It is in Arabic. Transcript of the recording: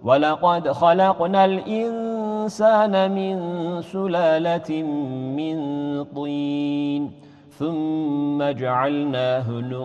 ولقد خلقنا الإنسان من سلالة من طين ثم جعلناه